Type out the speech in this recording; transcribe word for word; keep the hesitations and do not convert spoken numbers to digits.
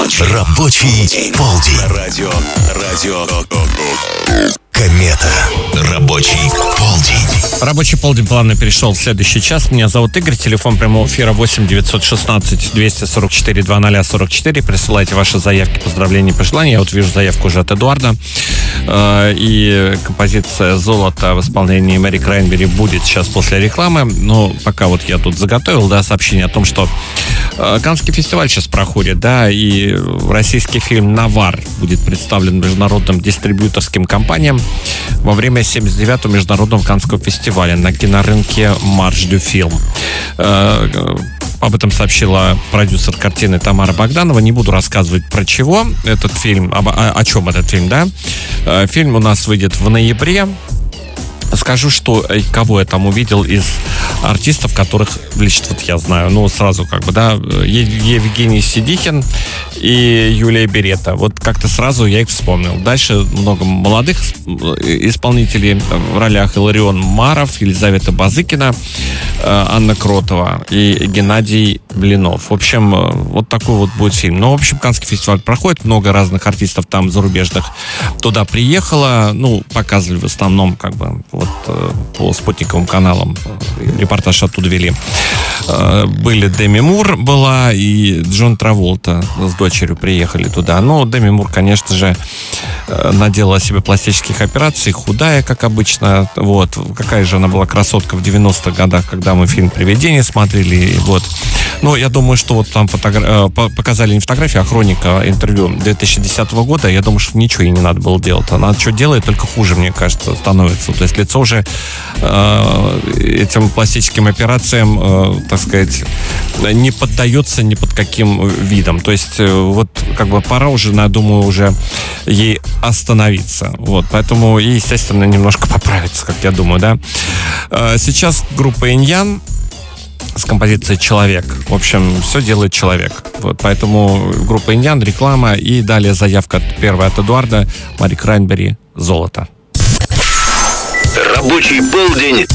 Рабочий полдень. Радио, радио, Комета. Рабочий полдень. Рабочий полдень плавно перешел в следующий час. Меня зовут Игорь. Телефон прямого эфира восемь девятьсот шестнадцать двести сорок четыре двадцать сорок четыре. Присылайте ваши заявки, поздравления, пожелания. Я вот вижу заявку уже от Эдуарда. И композиция «Золото» в исполнении Мэри Краймбери будет сейчас после рекламы. Но пока вот я тут заготовил, да, сообщение о том, что Каннский фестиваль сейчас проходит, да, и российский фильм «Навар» будет представлен международным дистрибьюторским компаниям во время семьдесят девятого международного Каннского фестиваля на кинорынке «Марш дю Фильм». Об этом сообщила продюсер картины Тамара Богданова. Не буду рассказывать про чего этот фильм, об, о, о чем этот фильм, да. Фильм у нас выйдет в ноябре. Скажу, что кого я там увидел из артистов, которых лично вот я знаю. Ну, сразу как бы, да, Евгений Сидихин и Юлия Берета. Вот как-то сразу я их вспомнил. Дальше много молодых исполнителей в ролях: Иларион Маров, Елизавета Базыкина, Анна Кротова и Геннадий Блинов. В общем, вот такой вот будет фильм. Ну, в общем, Каннский фестиваль проходит. Много разных артистов там зарубежных туда приехало. Ну, показывали в основном как бы вот по спутниковым каналам, репортаж оттуда вели. Были Деми Мур была и Джон Траволта с дочерью приехали туда. Но Деми Мур, конечно же, наделала себе пластических операций, худая, как обычно. Вот. Какая же она была красотка в девяностых годах, когда мы фильм «Привидение» смотрели. Вот. Но я думаю, что вот там фотогра... показали не фотографию, а хроника интервью две тысячи десятого года. Я думаю, что ничего ей не надо было делать. Она что делает, только хуже, мне кажется, становится. То есть лицо уже э, этим пластическим операциям, э, так сказать, не поддается ни под каким видом. То есть э, вот как бы пора уже, я думаю, уже ей остановиться. Вот. Поэтому ей, естественно, немножко поправиться, как я думаю, да. Э, сейчас группа Иньян с композицией «Человек». В общем, все делает человек. Вот, поэтому группа Иньян, реклама и далее заявка первая от Эдуарда, Мэри Краймбери, «Золото». Рабочий полдень